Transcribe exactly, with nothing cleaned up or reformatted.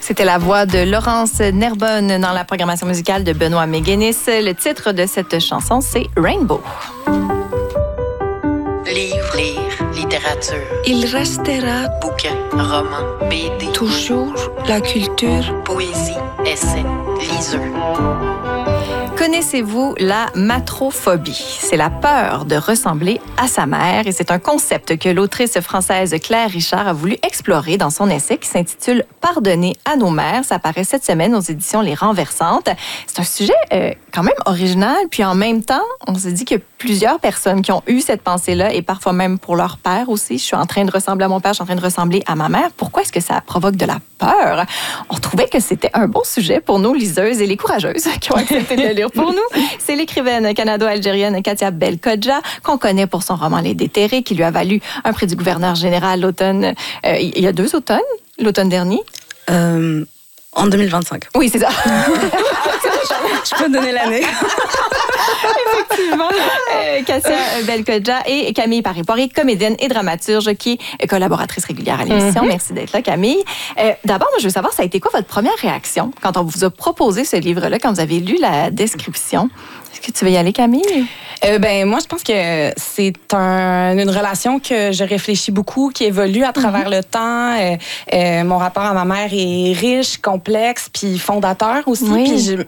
C'était la voix de Laurence Nerbonne dans la programmation musicale de Benoît Méguénis. Le titre de cette chanson, c'est Rainbow. Livre, lire, littérature. Il restera Bouquin, roman, B D. toujours la culture. Poésie, essai, liseux. Connaissez-vous la matrophobie? C'est la peur de ressembler à sa mère et c'est un concept que l'autrice française Claire Richard a voulu explorer dans son essai qui s'intitule « Pardonner à nos mères ». Ça paraît cette semaine aux éditions Les Renversantes. C'est un sujet euh, quand même original, puis en même temps, on se dit qu'il y a plusieurs personnes qui ont eu cette pensée-là et parfois même pour leur père aussi. Je suis en train de ressembler à mon père, je suis en train de ressembler à ma mère. Pourquoi est-ce que ça provoque de la peur? On trouvait que c'était un bon sujet pour nos liseuses et les courageuses qui ont accepté de le lire pour nous. C'est l'écrivaine canado-algérienne Katia Belkhodja, qu'on connaît pour son roman Les Déterrés, qui lui a valu un prix du gouverneur général l'automne. Euh, il y a deux automnes, l'automne dernier. Euh, en deux mille vingt-cinq. Oui, c'est ça. Je peux donner l'année. Effectivement. Euh, Katia Belkhodja et Camille Paré-Poirier, comédienne et dramaturge qui est collaboratrice régulière à l'émission. Mm-hmm. Merci d'être là, Camille. Euh, d'abord, moi, je veux savoir, ça a été quoi votre première réaction quand on vous a proposé ce livre-là, quand vous avez lu la description? Est-ce que tu veux y aller, Camille? Euh, ben moi, je pense que c'est un, une relation que je réfléchis beaucoup, qui évolue à travers mm-hmm. le temps. Euh, euh, mon rapport à ma mère est riche, complexe, puis fondateur aussi. Oui. Puis je,